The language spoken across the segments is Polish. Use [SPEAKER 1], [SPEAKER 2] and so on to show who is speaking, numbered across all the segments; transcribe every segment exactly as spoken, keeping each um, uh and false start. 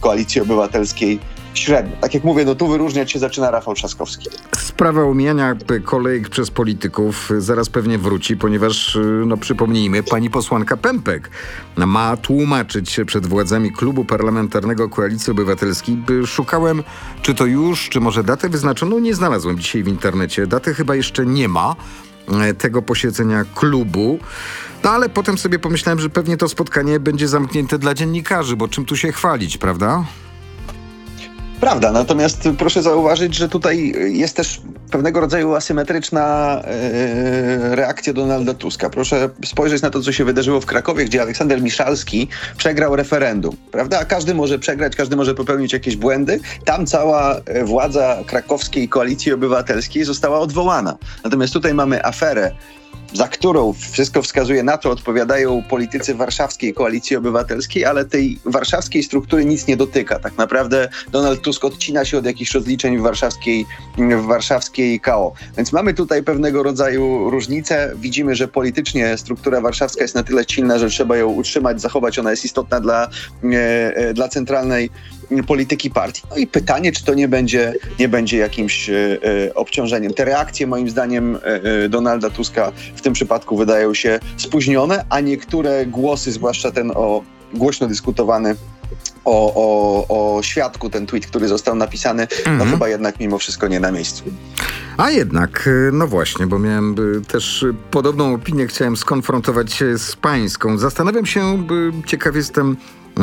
[SPEAKER 1] Koalicji Obywatelskiej średnio. Tak jak mówię, no tu wyróżniać się zaczyna Rafał Trzaskowski.
[SPEAKER 2] Sprawa omijania kolejek przez polityków zaraz pewnie wróci, ponieważ, no przypomnijmy, pani posłanka Pępek ma tłumaczyć się przed władzami Klubu Parlamentarnego Koalicji Obywatelskiej. Szukałem, czy to już, czy może datę wyznaczoną, nie znalazłem dzisiaj w internecie. Daty chyba jeszcze nie ma tego posiedzenia klubu. No ale potem sobie pomyślałem, że pewnie to spotkanie będzie zamknięte dla dziennikarzy, bo czym tu się chwalić, prawda?
[SPEAKER 1] Prawda, natomiast proszę zauważyć, że tutaj jest też pewnego rodzaju asymetryczna e, reakcja Donalda Tuska. Proszę spojrzeć na to, co się wydarzyło w Krakowie, gdzie Aleksander Miszalski przegrał referendum, prawda? A każdy może przegrać, każdy może popełnić jakieś błędy. Tam cała władza krakowskiej Koalicji Obywatelskiej została odwołana. Natomiast tutaj mamy aferę, za którą wszystko wskazuje na to, odpowiadają politycy warszawskiej Koalicji Obywatelskiej, ale tej warszawskiej struktury nic nie dotyka. Tak naprawdę Donald Tusk odcina się od jakichś rozliczeń w warszawskiej, w warszawskiej K O. Więc mamy tutaj pewnego rodzaju różnice. Widzimy, że politycznie struktura warszawska jest na tyle silna, że trzeba ją utrzymać, zachować. Ona jest istotna dla, e, dla centralnej polityki partii. No i pytanie, czy to nie będzie, nie będzie jakimś e, obciążeniem. Te reakcje, moim zdaniem, e, Donalda Tuska w tym przypadku wydają się spóźnione, a niektóre głosy, zwłaszcza ten o głośno dyskutowany o, o, o świadku, ten tweet, który został napisany, mhm. no chyba jednak mimo wszystko nie na miejscu.
[SPEAKER 2] A jednak, no właśnie, bo miałem też podobną opinię, chciałem skonfrontować się z pańską. Zastanawiam się, ciekaw jestem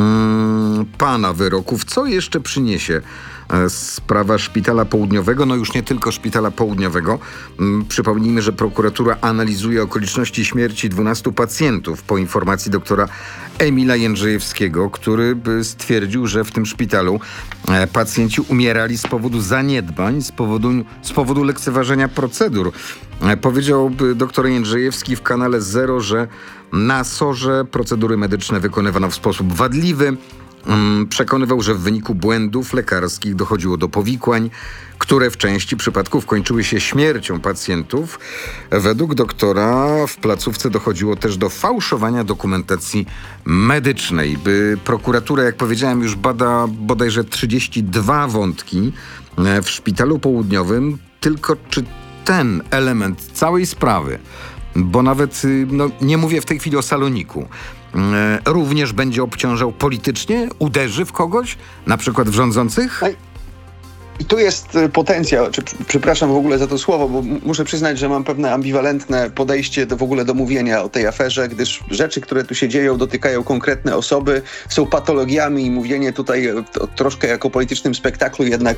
[SPEAKER 2] Hmm, pana wyroków. Co jeszcze przyniesie e, sprawa Szpitala Południowego? No już nie tylko Szpitala Południowego. Hmm, przypomnijmy, że prokuratura analizuje okoliczności śmierci dwunastu pacjentów po informacji doktora Emila Jędrzejewskiego, który stwierdził, że w tym szpitalu e, pacjenci umierali z powodu zaniedbań, z powodu, z powodu lekceważenia procedur. E, powiedział doktor Jędrzejewski w kanale Zero, że na sorze procedury medyczne wykonywano w sposób wadliwy. Przekonywał, że w wyniku błędów lekarskich dochodziło do powikłań, które w części przypadków kończyły się śmiercią pacjentów. Według doktora w placówce dochodziło też do fałszowania dokumentacji medycznej. Prokuratura, jak powiedziałem, już bada bodajże trzydzieści dwa wątki w Szpitalu Południowym. Tylko czy ten element całej sprawy, bo nawet, no, nie mówię w tej chwili o Saloniku, e, również będzie obciążał politycznie? Uderzy w kogoś? Na przykład w rządzących?
[SPEAKER 1] I tu jest potencjał, czy, przepraszam w ogóle za to słowo, bo muszę przyznać, że mam pewne ambiwalentne podejście do, w ogóle do mówienia o tej aferze, gdyż rzeczy, które tu się dzieją, dotykają konkretne osoby, są patologiami i mówienie tutaj to, troszkę jako politycznym spektaklu jednak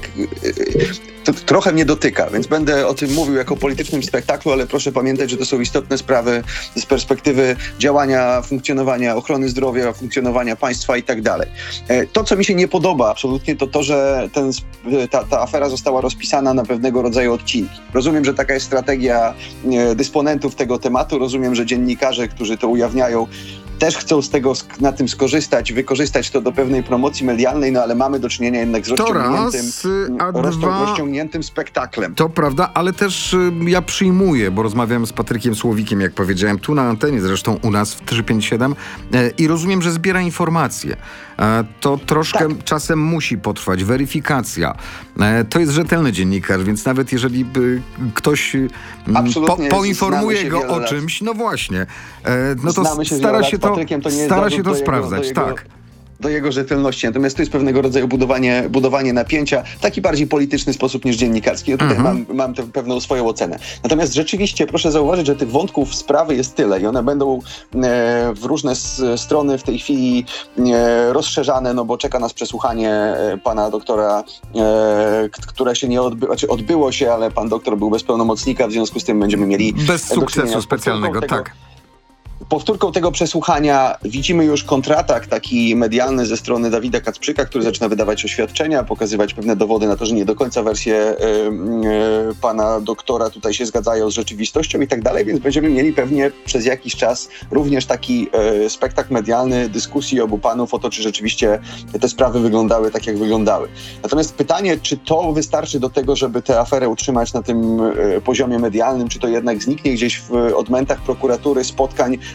[SPEAKER 1] to, to trochę mnie dotyka, więc będę o tym mówił jako politycznym spektaklu, ale proszę pamiętać, że to są istotne sprawy z perspektywy działania, funkcjonowania ochrony zdrowia, funkcjonowania państwa i tak dalej. To, co mi się nie podoba absolutnie, to to, że ten, ta, ta afera została rozpisana na pewnego rodzaju odcinki. Rozumiem, że taka jest strategia dysponentów tego tematu, rozumiem, że dziennikarze, którzy to ujawniają, też chcą z tego, na tym skorzystać, wykorzystać to do pewnej promocji medialnej, no ale mamy do czynienia jednak z rozciągniętym,
[SPEAKER 2] raz, a
[SPEAKER 1] rozcią,
[SPEAKER 2] dwa,
[SPEAKER 1] rozciągniętym spektaklem.
[SPEAKER 2] To prawda, ale też y, ja przyjmuję, bo rozmawiałem z Patrykiem Słowikiem, jak powiedziałem, tu na antenie, zresztą u nas w trzy pięć siedem y, i rozumiem, że zbiera informacje. Y, to troszkę tak. czasem musi potrwać, weryfikacja. Y, to jest rzetelny dziennikarz, więc nawet jeżeli by ktoś y, po, poinformuje go o czymś, no właśnie, y, no to stara się to To nie Stara się to sprawdzać,
[SPEAKER 1] jego,
[SPEAKER 2] tak.
[SPEAKER 1] do jego rzetelności. Natomiast to jest pewnego rodzaju budowanie, budowanie napięcia, taki bardziej polityczny sposób niż dziennikarski. Ja tutaj mhm. mam, mam tę pewną swoją ocenę. Natomiast rzeczywiście proszę zauważyć, że tych wątków sprawy jest tyle i one będą e, w różne s, strony w tej chwili e, rozszerzane, no bo czeka nas przesłuchanie e, pana doktora, e, które się nie odbyło, znaczy odbyło się, ale pan doktor był bez pełnomocnika, w związku z tym będziemy mieli...
[SPEAKER 2] Bez sukcesu specjalnego, tego, tak.
[SPEAKER 1] Powtórką tego przesłuchania widzimy już kontratak taki medialny ze strony Dawida Kacprzyka, który zaczyna wydawać oświadczenia, pokazywać pewne dowody na to, że nie do końca wersje y, y, pana doktora tutaj się zgadzają z rzeczywistością i tak dalej, więc będziemy mieli pewnie przez jakiś czas również taki y, spektakl medialny dyskusji obu panów o to, czy rzeczywiście te sprawy wyglądały tak, jak wyglądały. Natomiast pytanie, czy to wystarczy do tego, żeby tę aferę utrzymać na tym y, poziomie medialnym, czy to jednak zniknie gdzieś w odmętach prokuratury, spotkań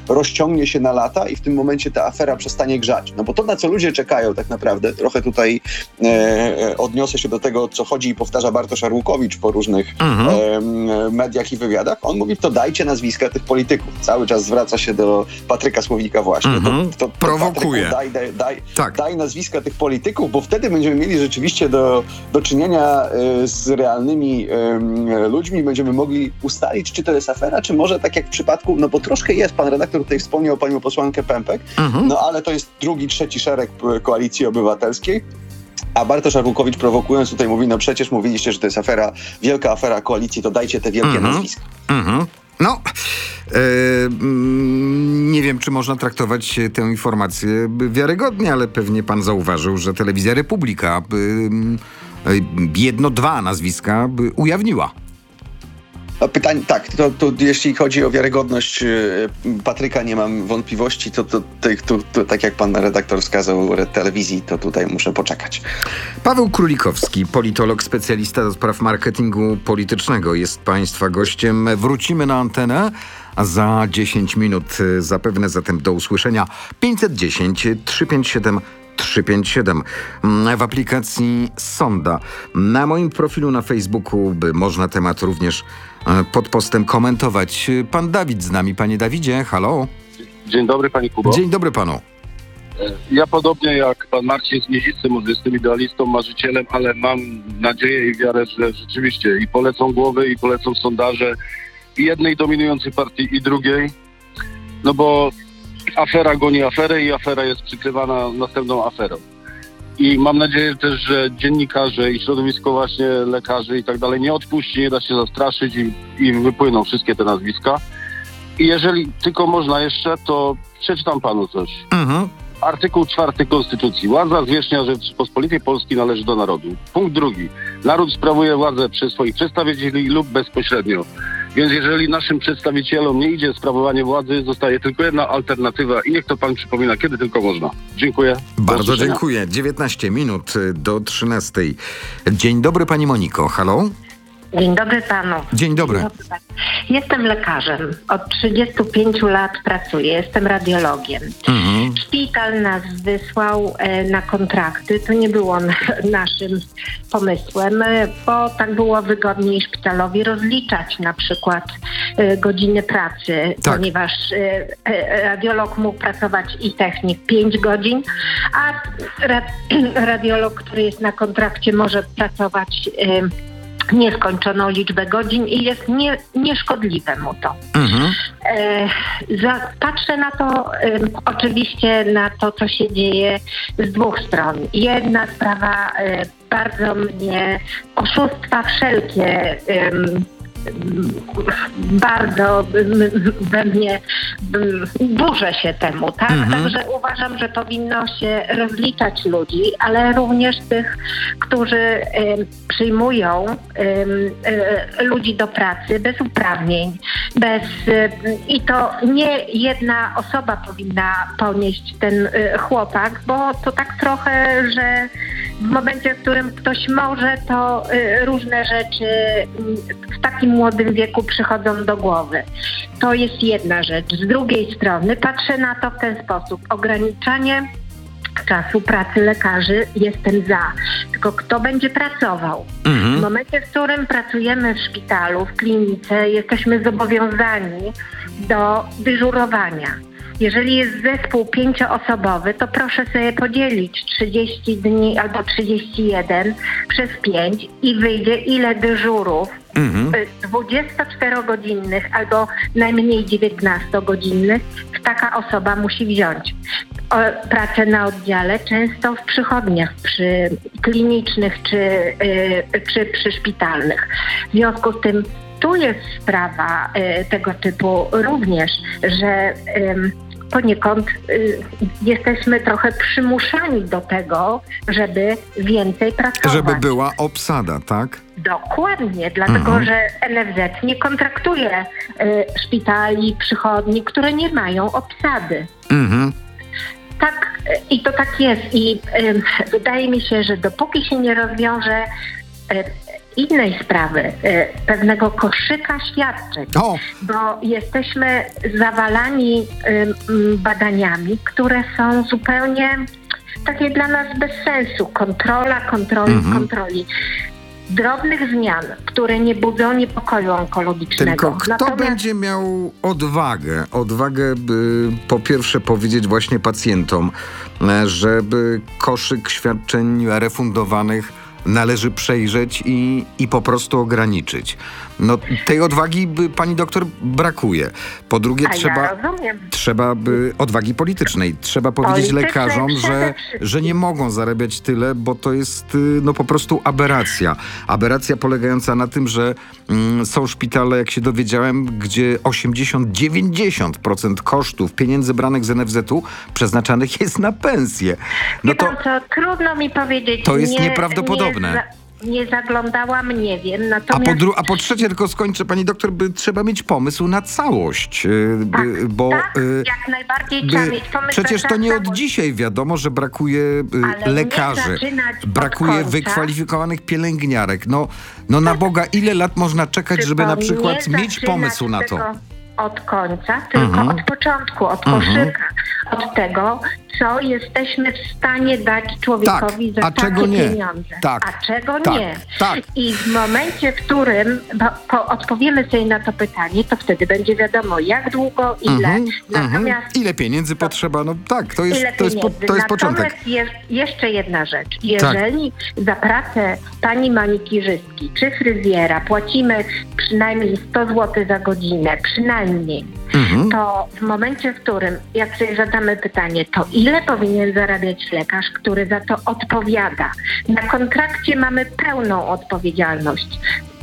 [SPEAKER 1] rozciągnie się na lata i w tym momencie ta afera przestanie grzać. No bo to, na co ludzie czekają tak naprawdę, trochę tutaj e, odniosę się do tego, o co chodzi i powtarza Bartosz Arłukowicz po różnych mhm. e, mediach i wywiadach. On mówi, to dajcie nazwiska tych polityków. Cały czas zwraca się do Patryka Słownika właśnie.
[SPEAKER 2] Mhm.
[SPEAKER 1] To, to, to
[SPEAKER 2] prowokuje.
[SPEAKER 1] Patryku, daj, daj, daj,
[SPEAKER 2] tak.
[SPEAKER 1] daj nazwiska tych polityków, bo wtedy będziemy mieli rzeczywiście do, do czynienia e, z realnymi e, ludźmi. Będziemy mogli ustalić, czy to jest afera, czy może tak jak w przypadku, no bo troszkę jest, pan redaktor tutaj wspomniał panią posłankę Pępek, mhm. no ale to jest drugi, trzeci szereg Koalicji Obywatelskiej. A Bartosz Arłukowicz prowokując tutaj mówi, no przecież mówiliście, że to jest afera, wielka afera koalicji, to dajcie te wielkie mm-hmm. nazwiska. Mm-hmm.
[SPEAKER 2] No, e, nie wiem, czy można traktować tę informację wiarygodnie, ale pewnie pan zauważył, że Telewizja Republika jedno, dwa nazwiska ujawniła.
[SPEAKER 1] Pytań, tak, to, to jeśli chodzi o wiarygodność y, Patryka, nie mam wątpliwości, to, to, to, to, to tak jak pan redaktor wskazał telewizji, to tutaj muszę poczekać.
[SPEAKER 2] Paweł Królikowski, politolog, specjalista do spraw marketingu politycznego, jest państwa gościem. Wrócimy na antenę za dziesięć minut zapewne, zatem do usłyszenia. pięćset dziesięć, trzysta pięćdziesiąt siedem, trzysta pięćdziesiąt siedem w aplikacji Sonda. Na moim profilu na Facebooku by można temat również pod postem komentować. Pan Dawid z nami. Panie Dawidzie, halo.
[SPEAKER 3] Dzień dobry, panie Kubo.
[SPEAKER 2] Dzień dobry panu.
[SPEAKER 3] Ja podobnie jak pan Marcin z Miedzicy, może jestem idealistą, marzycielem, ale mam nadzieję i wiarę, że rzeczywiście i polecą głowy, i polecą sondaże i jednej dominującej partii, i drugiej. No bo afera goni aferę i afera jest przykrywana następną aferą. I mam nadzieję też, że dziennikarze i środowisko właśnie lekarzy i tak dalej nie odpuści, nie da się zastraszyć i, i wypłyną wszystkie te nazwiska. I jeżeli tylko można jeszcze, to przeczytam panu coś. Mhm. Artykuł czwarty Konstytucji. Władza zwierzchnia Rzeczypospolitej Polskiej należy do narodu. Punkt drugi. Naród sprawuje władzę przez swoich przedstawicieli lub bezpośrednio. Więc jeżeli naszym przedstawicielom nie idzie sprawowanie władzy, zostaje tylko jedna alternatywa i niech to pan przypomina, kiedy tylko można. Dziękuję.
[SPEAKER 2] Bardzo dziękuję. dziewiętnaście minut do trzynastej. Dzień dobry, pani Moniko. Halo?
[SPEAKER 4] Dzień dobry panu.
[SPEAKER 2] Dzień dobry.
[SPEAKER 4] Dzień dobry. Jestem lekarzem. Od trzydziestu pięciu lat pracuję. Jestem radiologiem. Mhm. Szpital nas wysłał e, na kontrakty. To nie było na, naszym pomysłem, e, bo tak było wygodniej szpitalowi rozliczać na przykład e, godziny pracy, tak. ponieważ e, e, radiolog mógł pracować i technik pięć godzin, a ra, radiolog, który jest na kontrakcie, może pracować e, nieskończoną liczbę godzin i jest nie, nieszkodliwe mu to. Mhm. E, za, patrzę na to e, oczywiście na to, co się dzieje z dwóch stron. Jedna sprawa e, bardzo mnie, oszustwa wszelkie e, bardzo we mnie burzę się temu, tak? Mhm. Także uważam, że powinno się rozliczać ludzi, ale również tych, którzy y, przyjmują y, y, ludzi do pracy bez uprawnień, bez y, i to nie jedna osoba powinna ponieść ten y, chłopak, bo to tak trochę, że w momencie, w którym ktoś może, to y, różne rzeczy w takim młodym wieku przychodzą do głowy. To jest jedna rzecz. Z drugiej strony patrzę na to w ten sposób. Ograniczanie czasu pracy lekarzy jestem za. Tylko kto będzie pracował? Mhm. W momencie, w którym pracujemy w szpitalu, w klinice, jesteśmy zobowiązani do dyżurowania. Jeżeli jest zespół pięcioosobowy, to proszę sobie podzielić trzydzieści dni albo trzydzieści jeden przez pięć i wyjdzie ile dyżurów mhm. dwudziestoczterogodzinnych albo najmniej dziewiętnastogodzinnych taka osoba musi wziąć. O, pracę na oddziale często w przychodniach przy klinicznych czy, yy, czy przy szpitalnych. W związku z tym tu jest sprawa y, tego typu również, że y, poniekąd y, jesteśmy trochę przymuszani do tego, żeby więcej pracować.
[SPEAKER 2] Żeby była obsada, tak?
[SPEAKER 4] Dokładnie, dlatego mhm. że N F Z nie kontraktuje y, szpitali, przychodni, które nie mają obsady. Mhm. Tak, i to tak jest. I y, wydaje mi się, że dopóki się nie rozwiąże y, innej sprawy, y, pewnego koszyka świadczeń,
[SPEAKER 2] O!
[SPEAKER 4] bo jesteśmy zawalani y, y, badaniami, które są zupełnie takie dla nas bez sensu. Kontrola, kontroli,
[SPEAKER 2] Mhm.
[SPEAKER 4] kontroli. Drobnych zmian, które nie budzą niepokoju onkologicznego.
[SPEAKER 2] Tylko kto
[SPEAKER 4] Natomiast
[SPEAKER 2] będzie miał odwagę, odwagę, by po pierwsze powiedzieć właśnie pacjentom, e, żeby koszyk świadczeń refundowanych należy przejrzeć i, i po prostu ograniczyć. No tej odwagi by pani doktor brakuje. Po drugie
[SPEAKER 4] A
[SPEAKER 2] trzeba...
[SPEAKER 4] ja rozumiem.
[SPEAKER 2] Trzeba by odwagi politycznej. Trzeba powiedzieć
[SPEAKER 4] Politycznej
[SPEAKER 2] lekarzom,
[SPEAKER 4] przede
[SPEAKER 2] że,
[SPEAKER 4] wszystkim.
[SPEAKER 2] że nie mogą zarabiać tyle, bo to jest y, no po prostu aberracja. Aberracja polegająca na tym, że mm, są szpitale, jak się dowiedziałem, gdzie osiemdziesiąt do dziewięćdziesięciu procent kosztów pieniędzy branych z en ef zet u przeznaczanych jest na pensje. No
[SPEAKER 4] Wie
[SPEAKER 2] to
[SPEAKER 4] pan co, trudno mi powiedzieć.
[SPEAKER 2] to jest
[SPEAKER 4] nie,
[SPEAKER 2] nieprawdopodobne.
[SPEAKER 4] Nie, za, nie zaglądałam, nie wiem.
[SPEAKER 2] A
[SPEAKER 4] Natomiast
[SPEAKER 2] po, dru- a po trzecie, tylko skończę, pani doktor, by trzeba mieć pomysł na całość, y,
[SPEAKER 4] tak,
[SPEAKER 2] by, bo
[SPEAKER 4] tak,
[SPEAKER 2] y,
[SPEAKER 4] jak najbardziej
[SPEAKER 2] by,
[SPEAKER 4] trzeba mieć pomysł
[SPEAKER 2] przecież
[SPEAKER 4] na
[SPEAKER 2] to nie od
[SPEAKER 4] całość.
[SPEAKER 2] dzisiaj wiadomo, że brakuje y,
[SPEAKER 4] Ale nie
[SPEAKER 2] lekarzy,
[SPEAKER 4] zaczynać od
[SPEAKER 2] brakuje
[SPEAKER 4] końca.
[SPEAKER 2] wykwalifikowanych pielęgniarek. No, no na Boga, ile lat można czekać, żeby
[SPEAKER 4] Tylko
[SPEAKER 2] na przykład
[SPEAKER 4] nie
[SPEAKER 2] mieć
[SPEAKER 4] zaczynać
[SPEAKER 2] pomysł na to?
[SPEAKER 4] tego od końca, tylko
[SPEAKER 2] Mhm.
[SPEAKER 4] od początku, od
[SPEAKER 2] Mhm.
[SPEAKER 4] koszyka, od tego, co jesteśmy w stanie dać człowiekowi
[SPEAKER 2] Tak,
[SPEAKER 4] za
[SPEAKER 2] a
[SPEAKER 4] takie
[SPEAKER 2] czego nie?
[SPEAKER 4] pieniądze.
[SPEAKER 2] Tak,
[SPEAKER 4] A czego
[SPEAKER 2] tak,
[SPEAKER 4] nie?
[SPEAKER 2] tak.
[SPEAKER 4] I w momencie, w którym bo, po, odpowiemy sobie na to pytanie, to wtedy będzie wiadomo, jak długo, ile.
[SPEAKER 2] Mhm,
[SPEAKER 4] Natomiast
[SPEAKER 2] mhm. Ile pieniędzy potrzeba? No tak, to jest,
[SPEAKER 4] ile
[SPEAKER 2] to jest, po,
[SPEAKER 4] pieniędzy.
[SPEAKER 2] to jest początek.
[SPEAKER 4] Natomiast je, jeszcze jedna rzecz. Jeżeli za pracę pani manikirzystki czy fryzjera płacimy przynajmniej sto złotych za godzinę, przynajmniej,
[SPEAKER 2] Mhm.
[SPEAKER 4] to w momencie, w którym, jak sobie zadamy pytanie, to ile powinien zarabiać lekarz, który za to odpowiada? Na kontrakcie mamy pełną odpowiedzialność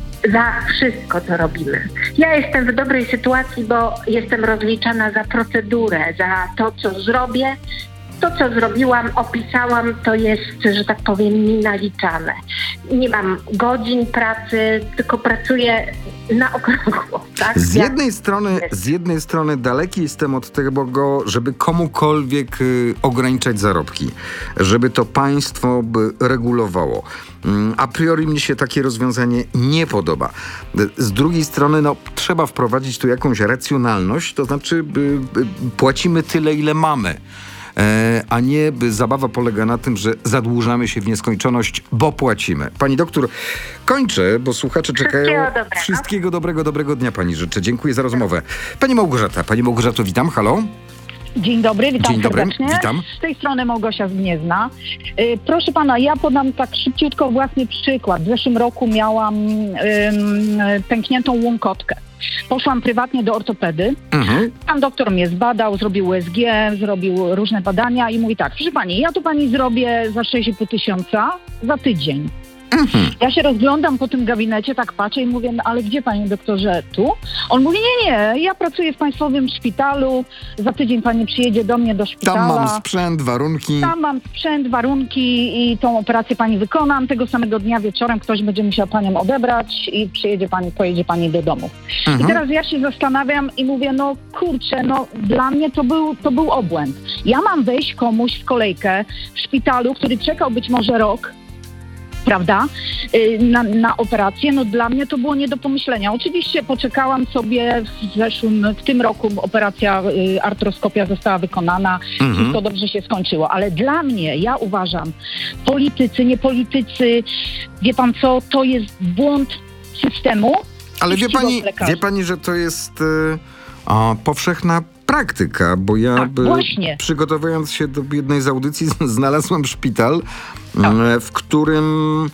[SPEAKER 4] za wszystko, co robimy. Ja jestem w dobrej sytuacji, bo jestem rozliczana za procedurę, za to, co zrobię. To, co zrobiłam, opisałam, to jest, że tak powiem, mi naliczane. Nie mam godzin pracy, tylko pracuję na okrągło. Tak?
[SPEAKER 2] Z
[SPEAKER 4] Ja-
[SPEAKER 2] jednej strony, z jednej strony daleki jestem od tego, żeby komukolwiek y, ograniczać zarobki, żeby to państwo by regulowało. Mm, A priori mnie się takie rozwiązanie nie podoba. Z drugiej strony, no, trzeba wprowadzić tu jakąś racjonalność, to znaczy y, y, płacimy tyle, ile mamy. E, a nie by zabawa polega na tym, że zadłużamy się w nieskończoność, bo płacimy. Pani doktor, kończę, bo słuchacze czekają.
[SPEAKER 4] Wszystkiego dobrego.
[SPEAKER 2] Wszystkiego dobrego, dobrego dnia pani życzę. Dziękuję za rozmowę. Pani Małgorzata, pani Małgorzato, witam, halo.
[SPEAKER 5] Dzień dobry, witam
[SPEAKER 2] Dzień dobry,
[SPEAKER 5] serdecznie.
[SPEAKER 2] witam.
[SPEAKER 5] Z tej strony Małgosia z Gniezna. Y, proszę pana, ja podam tak szybciutko własny przykład. W zeszłym roku miałam ym, pękniętą łąkotkę. Poszłam prywatnie do ortopedy.
[SPEAKER 2] Mhm.
[SPEAKER 5] Pan doktor mnie zbadał, zrobił U S G, zrobił różne badania i mówi tak, proszę pani, ja tu pani zrobię za sześć i pół tysiąca za tydzień.
[SPEAKER 2] Mhm.
[SPEAKER 5] Ja się rozglądam po tym gabinecie, tak patrzę i mówię, no, ale gdzie panie doktorze, tu? On mówi, nie, nie, ja pracuję w państwowym szpitalu, za tydzień pani przyjedzie do mnie do szpitala.
[SPEAKER 2] Tam mam sprzęt, warunki.
[SPEAKER 5] Tam mam sprzęt, warunki i tą operację pani wykonam. Tego samego dnia wieczorem ktoś będzie musiał panią odebrać i przyjedzie pani, pojedzie pani do domu.
[SPEAKER 2] Mhm.
[SPEAKER 5] I teraz ja się zastanawiam i mówię, no kurczę, no dla mnie to był, to był obłęd. Ja mam wejść komuś w kolejkę w szpitalu, który czekał być może rok, prawda, y, na, na operację, no dla mnie to było nie do pomyślenia. Oczywiście poczekałam sobie w zeszłym, w tym roku operacja, y, artroskopia została wykonana,
[SPEAKER 2] Mhm.
[SPEAKER 5] wszystko dobrze się skończyło, ale dla mnie, ja uważam, politycy, nie politycy, wie pan co, to jest błąd systemu.
[SPEAKER 2] Ale
[SPEAKER 5] i
[SPEAKER 2] wie
[SPEAKER 5] chciwość
[SPEAKER 2] pani,
[SPEAKER 5] lekarzy.
[SPEAKER 2] wie pani, że to jest y, a, powszechna praktyka, bo ja
[SPEAKER 5] Tak,
[SPEAKER 2] by,
[SPEAKER 5] właśnie.
[SPEAKER 2] przygotowując się do jednej z audycji znalazłem szpital,
[SPEAKER 5] Tak.
[SPEAKER 2] y, w którym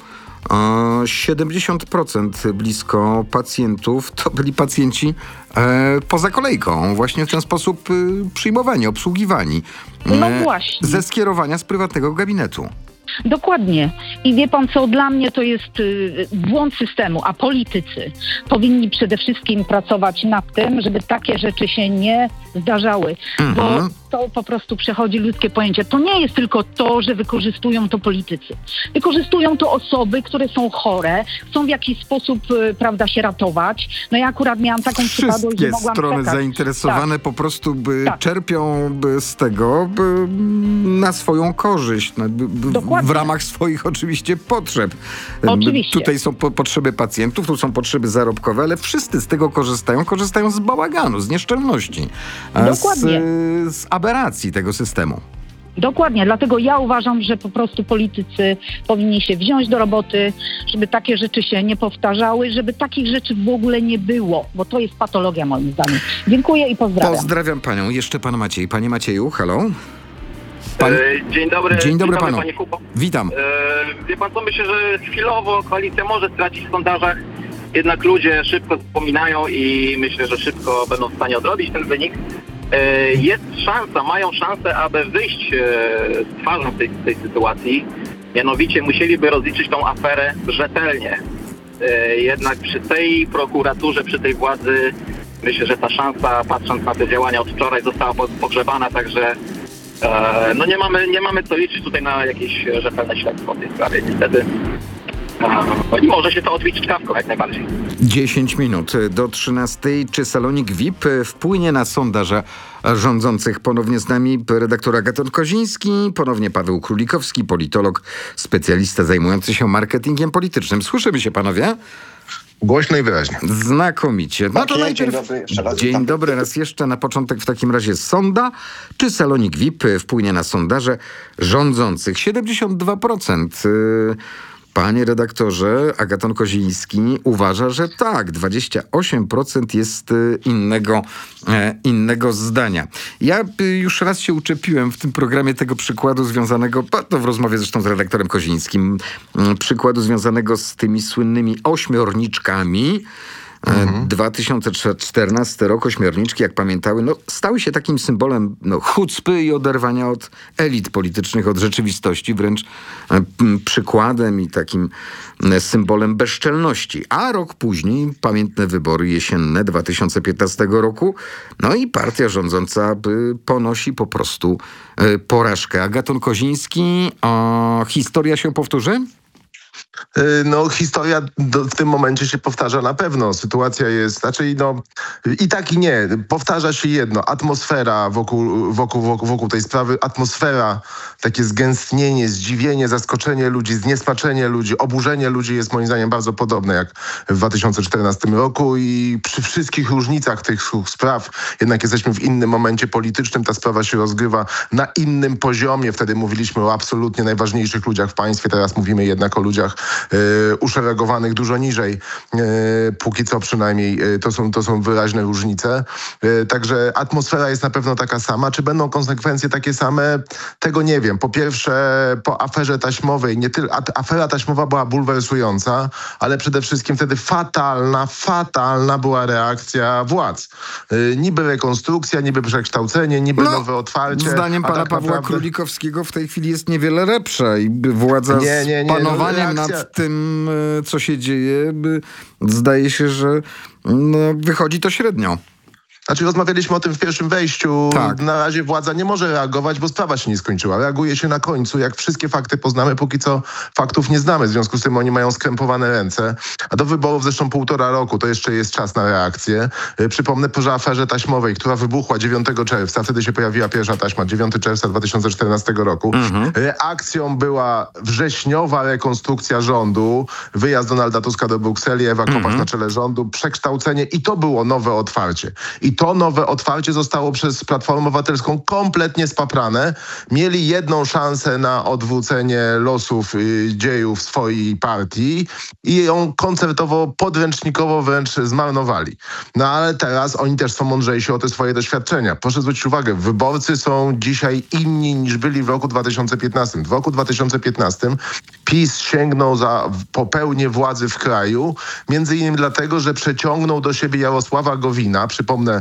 [SPEAKER 2] e, siedemdziesiąt procent blisko pacjentów to byli pacjenci e, poza kolejką, właśnie w ten sposób y, przyjmowani, obsługiwani.
[SPEAKER 5] No
[SPEAKER 2] e,
[SPEAKER 5] właśnie.
[SPEAKER 2] Ze skierowania z prywatnego gabinetu.
[SPEAKER 5] Dokładnie. I wie pan co, dla mnie to jest y, błąd systemu, a politycy powinni przede wszystkim pracować nad tym, żeby takie rzeczy się nie zdarzały. Bo
[SPEAKER 2] Mhm.
[SPEAKER 5] to po prostu przechodzi ludzkie pojęcie. To nie jest tylko to, że wykorzystują to politycy. Wykorzystują to osoby, które są chore, chcą w jakiś sposób, y, prawda, się ratować. No ja akurat miałam taką przypadłość, że
[SPEAKER 2] Wszystkie
[SPEAKER 5] mogłam
[SPEAKER 2] strony
[SPEAKER 5] czekać.
[SPEAKER 2] zainteresowane
[SPEAKER 5] Tak.
[SPEAKER 2] po prostu by
[SPEAKER 5] Tak.
[SPEAKER 2] czerpią by z tego by na swoją korzyść, na- by- by-
[SPEAKER 5] Dokładnie.
[SPEAKER 2] w ramach swoich oczywiście potrzeb.
[SPEAKER 5] Oczywiście.
[SPEAKER 2] Tutaj są po, potrzeby pacjentów, tu są potrzeby zarobkowe, ale wszyscy z tego korzystają, korzystają z bałaganu, z nieszczelności, a z,
[SPEAKER 5] Dokładnie.
[SPEAKER 2] z aberracji tego systemu.
[SPEAKER 5] Dokładnie, dlatego ja uważam, że po prostu politycy powinni się wziąć do roboty, żeby takie rzeczy się nie powtarzały, żeby takich rzeczy w ogóle nie było, bo to jest patologia moim zdaniem. Dziękuję i pozdrawiam.
[SPEAKER 2] Pozdrawiam panią. Jeszcze pan Maciej. Panie Macieju, halo? Pan...
[SPEAKER 6] E, Dzień dobry.
[SPEAKER 2] Dzień dobry panu.
[SPEAKER 6] Panie Kubo.
[SPEAKER 2] Witam.
[SPEAKER 6] E, Wie pan co, myślę, że chwilowo koalicja może stracić w sondażach, jednak ludzie szybko zapominają i myślę, że szybko będą w stanie odrobić ten wynik. E, Jest szansa, mają szansę, aby wyjść e, z twarzą tej, tej sytuacji. Mianowicie musieliby rozliczyć tą aferę rzetelnie. E, Jednak przy tej prokuraturze, przy tej władzy myślę, że ta szansa, patrząc na te działania od wczoraj, została po- pogrzebana, także E, no nie mamy, nie mamy co liczyć tutaj na jakieś rzetelne śledztwo w tej sprawie, niestety. E, no i może się to odbić czkawką jak najbardziej.
[SPEAKER 2] dziesięć minut do trzynastej. Czy salonik V I P wpłynie na sondaże rządzących? Ponownie z nami redaktor Agaton Koziński, ponownie Paweł Królikowski, politolog, specjalista zajmujący się marketingiem politycznym. Słyszymy się, panowie?
[SPEAKER 7] Głośno i wyraźnie.
[SPEAKER 2] Znakomicie. No to
[SPEAKER 1] Dzień
[SPEAKER 2] najpierw...
[SPEAKER 1] dobry, jeszcze raz
[SPEAKER 2] Dzień
[SPEAKER 1] witam.
[SPEAKER 2] dobry, raz jeszcze na początek w takim razie sonda. Czy salonik V I P wpłynie na sondaże rządzących? siedemdziesiąt dwa procent. Yy, Panie redaktorze, Agaton Koziński uważa, że tak, dwadzieścia osiem procent jest y, innego, e, innego zdania. Ja y, już raz się uczepiłem w tym programie tego przykładu związanego, pa- to w rozmowie zresztą z redaktorem Kozińskim, y, przykładu związanego z tymi słynnymi ośmiorniczkami. Mhm. dwa tysiące czternasty rok, ośmiorniczki, jak pamiętały, no, stały się takim symbolem no, chucpy i oderwania od elit politycznych, od rzeczywistości, wręcz e, m, przykładem i takim e, symbolem bezczelności. A rok później, pamiętne wybory jesienne dwa tysiące piętnastego roku, no i partia rządząca y, ponosi po prostu y, porażkę. Agaton Koziński, a historia się powtórzy?
[SPEAKER 7] No, historia do, w tym momencie się powtarza na pewno. Sytuacja jest, znaczy no i tak i nie. Powtarza się jedno. Atmosfera wokół, wokół, wokół, wokół tej sprawy, atmosfera, takie zgęstnienie, zdziwienie, zaskoczenie ludzi, zniesmaczenie ludzi, oburzenie ludzi jest moim zdaniem bardzo podobne jak w dwa tysiące czternastym roku i przy wszystkich różnicach tych spraw jednak jesteśmy w innym momencie politycznym. Ta sprawa się rozgrywa na innym poziomie. Wtedy mówiliśmy o absolutnie najważniejszych ludziach w państwie. Teraz mówimy jednak o ludziach y, uszeregowanych dużo niżej. Y, póki co przynajmniej y, to, są, to są wyraźne różnice. Y, także atmosfera jest na pewno taka sama. Czy będą konsekwencje takie same? Tego nie wiem. Po pierwsze, po aferze taśmowej, nie tylko afera taśmowa była bulwersująca, ale przede wszystkim wtedy fatalna, fatalna była reakcja władz. Y, niby rekonstrukcja, niby przekształcenie, niby
[SPEAKER 2] No,
[SPEAKER 7] nowe otwarcie.
[SPEAKER 2] Zdaniem
[SPEAKER 7] a
[SPEAKER 2] pana
[SPEAKER 7] tak
[SPEAKER 2] Pawła
[SPEAKER 7] naprawdę...
[SPEAKER 2] Królikowskiego w tej chwili jest niewiele lepsza i by władza
[SPEAKER 7] Nie, nie, nie,
[SPEAKER 2] z panowaniem
[SPEAKER 7] no, reakcja-
[SPEAKER 2] nad tym, e, co się dzieje, by, zdaje się, że no, wychodzi to średnio.
[SPEAKER 7] Znaczy rozmawialiśmy o tym w pierwszym wejściu.
[SPEAKER 2] Tak.
[SPEAKER 7] Na razie władza nie może reagować, bo sprawa się nie skończyła. Reaguje się na końcu, jak wszystkie fakty poznamy, póki co faktów nie znamy. W związku z tym oni mają skrępowane ręce. A do wyborów zresztą półtora roku, to jeszcze jest czas na reakcję. Yy, Przypomnę przy aferze taśmowej, która wybuchła dziewiątego czerwca. Wtedy się pojawiła pierwsza taśma, dziewiątego czerwca dwa tysiące czternastego roku.
[SPEAKER 2] Mhm.
[SPEAKER 7] Reakcją była wrześniowa rekonstrukcja rządu, wyjazd Donalda Tuska do Brukseli, Ewa Kopacz
[SPEAKER 2] Mhm.
[SPEAKER 7] na czele rządu, przekształcenie i to było nowe otwarcie. I to nowe otwarcie zostało przez Platformę Obywatelską kompletnie spaprane. Mieli jedną szansę na odwrócenie losów y, dziejów swojej partii i ją koncertowo, podręcznikowo wręcz zmarnowali. No ale teraz oni też są mądrzejsi o te swoje doświadczenia. Proszę zwrócić uwagę, wyborcy są dzisiaj inni niż byli w roku dwa tysiące piętnastym. W roku dwa tysiące piętnastym PiS sięgnął za popełnię władzy w kraju, między innymi dlatego, że przeciągnął do siebie Jarosława Gowina, przypomnę,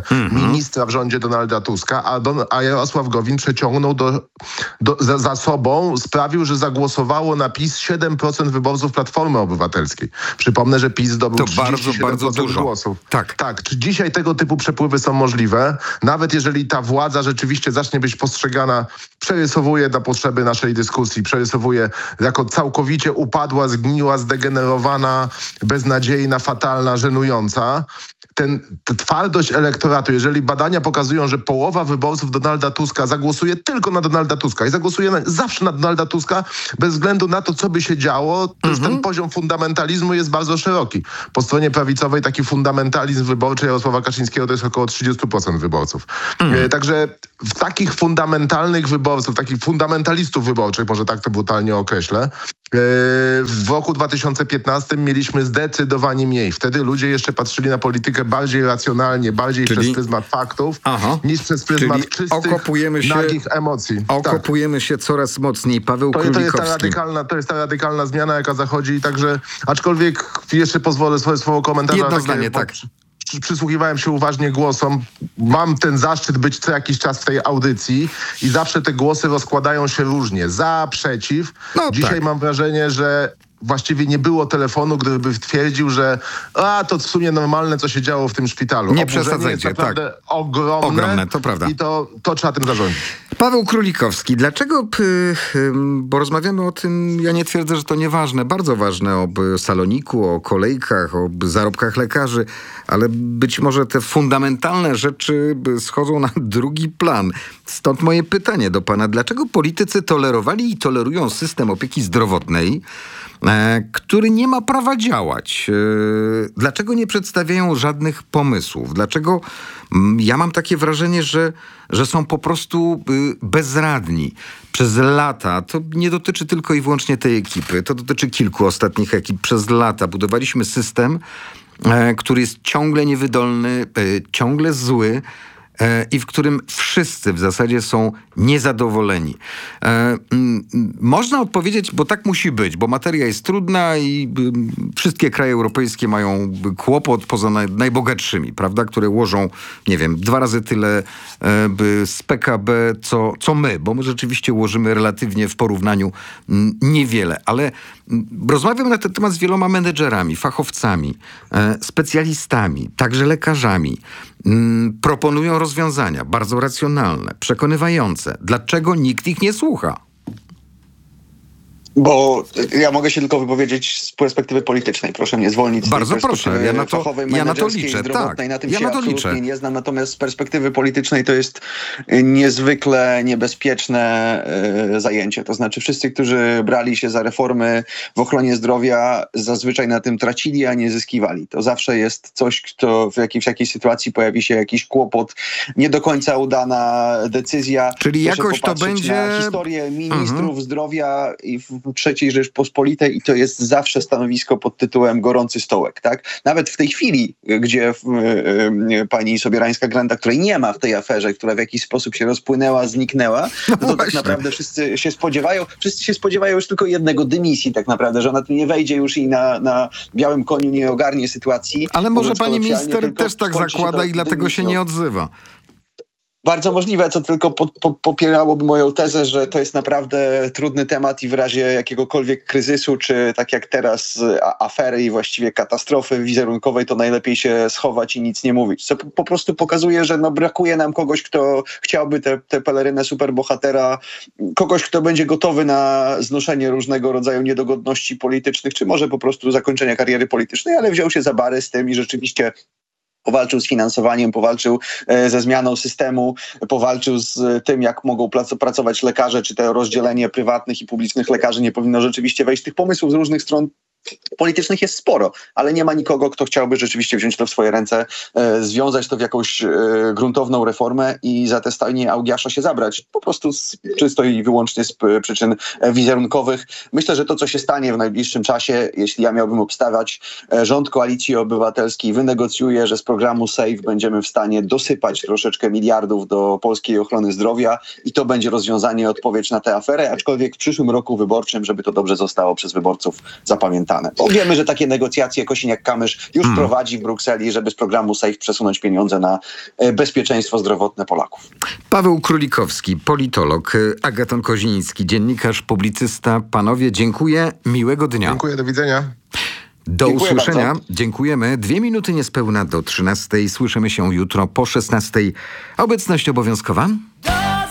[SPEAKER 7] mm-hmm. ministra w rządzie Donalda Tuska, a, Don, a Jarosław Gowin przeciągnął do, do, za, za sobą, sprawił, że zagłosowało na PiS siedem procent wyborców Platformy Obywatelskiej. Przypomnę, że PiS zdobył
[SPEAKER 2] to
[SPEAKER 7] trzydzieści siedem procent
[SPEAKER 2] bardzo, bardzo dużo
[SPEAKER 7] głosów.
[SPEAKER 2] Tak.
[SPEAKER 7] tak. Czy dzisiaj tego typu przepływy są możliwe? Nawet jeżeli ta władza rzeczywiście zacznie być postrzegana, przerysowuje na potrzeby naszej dyskusji, przerysowuje jako całkowicie upadła, zgniła, zdegenerowana, beznadziejna, fatalna, żenująca. Ten, ta twardość elektoratu, jeżeli badania pokazują, że połowa wyborców Donalda Tuska zagłosuje tylko na Donalda Tuska i zagłosuje na, zawsze na Donalda Tuska, bez względu na to, co by się działo, to mm-hmm. ten poziom fundamentalizmu jest bardzo szeroki. Po stronie prawicowej taki fundamentalizm wyborczy Jarosława Kaczyńskiego to jest około trzydzieści procent wyborców. Mm. E, także w takich fundamentalnych wyborców, takich fundamentalistów wyborczych, może tak to brutalnie określę, e, w roku dwa tysiące piętnastym mieliśmy zdecydowanie mniej. Wtedy ludzie jeszcze patrzyli na politykę bardziej racjonalnie, bardziej Czyli... przez pryzmat faktów, Aha. niż przez pryzmat Czyli czystych, okopujemy się, nagich emocji.
[SPEAKER 2] Okopujemy tak. się coraz mocniej. Paweł
[SPEAKER 7] to,
[SPEAKER 2] Królikowski.
[SPEAKER 7] To jest, ta radykalna, to jest ta radykalna zmiana, jaka zachodzi i także, aczkolwiek jeszcze pozwolę swoje słowo komentarza.
[SPEAKER 2] Jedno zdanie, tak.
[SPEAKER 7] Przysłuchiwałem się uważnie głosom. Mam ten zaszczyt być co jakiś czas w tej audycji i zawsze te głosy rozkładają się różnie. Za, przeciw. No, Dzisiaj tak. mam wrażenie, że właściwie nie było telefonu, gdyby twierdził, że a, to w sumie normalne, co się działo w tym szpitalu.
[SPEAKER 2] Nie przesadzajcie, tak.
[SPEAKER 7] Ogromne,
[SPEAKER 2] ogromne, to prawda.
[SPEAKER 7] I to, to trzeba tym zarządzić.
[SPEAKER 2] Paweł Królikowski, dlaczego, bo rozmawiamy o tym, ja nie twierdzę, że to nieważne, bardzo ważne, o saloniku, o kolejkach, o zarobkach lekarzy, ale być może te fundamentalne rzeczy schodzą na drugi plan. Stąd moje pytanie do pana, dlaczego politycy tolerowali i tolerują system opieki zdrowotnej, który nie ma prawa działać? Dlaczego nie przedstawiają żadnych pomysłów? Dlaczego ja mam takie wrażenie, że, że są po prostu bezradni? Przez lata, to nie dotyczy tylko i wyłącznie tej ekipy, to dotyczy kilku ostatnich ekip. Przez lata budowaliśmy system, który jest ciągle niewydolny, ciągle zły, i w którym wszyscy w zasadzie są niezadowoleni. E, m, można odpowiedzieć, bo tak musi być, bo materia jest trudna i m, wszystkie kraje europejskie mają kłopot poza naj, najbogatszymi, prawda, które łożą, nie wiem, dwa razy tyle e, z P K B, co, co my, bo my rzeczywiście łożymy relatywnie w porównaniu m, niewiele, ale m, rozmawiam na ten temat z wieloma menedżerami, fachowcami, e, specjalistami, także lekarzami. M, proponują rozwiązania bardzo racjonalne, przekonywające. Dlaczego nikt ich nie słucha?
[SPEAKER 1] Bo ja mogę się tylko wypowiedzieć z perspektywy politycznej. Proszę mnie zwolnić z
[SPEAKER 2] Bardzo
[SPEAKER 1] tej perspektywy
[SPEAKER 2] proszę, ja na to,
[SPEAKER 1] fachowej,
[SPEAKER 2] ja na to liczę. Tak,
[SPEAKER 1] na tym
[SPEAKER 2] ja
[SPEAKER 1] się
[SPEAKER 2] na to
[SPEAKER 1] absolutnie
[SPEAKER 2] liczę.
[SPEAKER 1] nie znam. Natomiast z perspektywy politycznej to jest niezwykle niebezpieczne e, zajęcie. To znaczy wszyscy, którzy brali się za reformy w ochronie zdrowia, zazwyczaj na tym tracili, a nie zyskiwali. To zawsze jest coś, kto w jakiejś, w jakiejś sytuacji pojawi się jakiś kłopot, nie do końca udana decyzja.
[SPEAKER 2] Czyli
[SPEAKER 1] Proszę
[SPEAKER 2] jakoś to będzie...
[SPEAKER 1] na historię ministrów
[SPEAKER 2] mhm.
[SPEAKER 1] zdrowia i w trzeciej Rzeczpospolitej i to jest zawsze stanowisko pod tytułem gorący stołek, tak? Nawet w tej chwili, gdzie y, y, pani Sobierańska-Granda, której nie ma w tej aferze, która w jakiś sposób się rozpłynęła, zniknęła, no to tak naprawdę wszyscy się spodziewają, wszyscy się spodziewają już tylko jednego, dymisji tak naprawdę, że ona tu nie wejdzie już i na, na białym koniu nie ogarnie sytuacji.
[SPEAKER 2] Ale może pani minister też tak zakłada i dlatego się nie odzywa.
[SPEAKER 1] Bardzo możliwe, co tylko po, po, popierałoby moją tezę, że to jest naprawdę trudny temat i w razie jakiegokolwiek kryzysu, czy tak jak teraz a, afery i właściwie katastrofy wizerunkowej, to najlepiej się schować i nic nie mówić. Co po, po prostu pokazuje, że no brakuje nam kogoś, kto chciałby tę te, te pelerynę superbohatera, kogoś, kto będzie gotowy na znoszenie różnego rodzaju niedogodności politycznych, czy może po prostu zakończenia kariery politycznej, ale wziął się za bary z tym i rzeczywiście powalczył z finansowaniem, powalczył ze zmianą systemu, powalczył z tym, jak mogą pracować lekarze, czy to rozdzielenie prywatnych i publicznych lekarzy nie powinno rzeczywiście wejść. Tych pomysłów z różnych stron politycznych jest sporo, ale nie ma nikogo, kto chciałby rzeczywiście wziąć to w swoje ręce, e, związać to w jakąś e, gruntowną reformę i za te stajnie Augiasza się zabrać. Po prostu z, czysto i wyłącznie z p- przyczyn e, wizerunkowych. Myślę, że to, co się stanie w najbliższym czasie, jeśli ja miałbym obstawiać, e, rząd Koalicji Obywatelskiej wynegocjuje, że z programu SAFE będziemy w stanie dosypać troszeczkę miliardów do polskiej ochrony zdrowia i to będzie rozwiązanie, odpowiedź na tę aferę, aczkolwiek w przyszłym roku wyborczym, żeby to dobrze zostało przez wyborców zapamiętane. podpisane. Bo wiemy, że takie negocjacje Kosiniak-Kamysz już
[SPEAKER 2] Hmm.
[SPEAKER 1] prowadzi w Brukseli, żeby z programu SAFE przesunąć pieniądze na e, bezpieczeństwo zdrowotne Polaków.
[SPEAKER 2] Paweł Królikowski, politolog, y, Agaton Koziński, dziennikarz, publicysta. Panowie, dziękuję. Miłego dnia.
[SPEAKER 7] Dziękuję, do widzenia.
[SPEAKER 2] Do
[SPEAKER 1] Dziękuję
[SPEAKER 2] usłyszenia.
[SPEAKER 1] bardzo.
[SPEAKER 2] Dziękujemy. Dwie minuty niespełna do trzynastej. Słyszymy się jutro po szesnastej. Obecność obowiązkowa?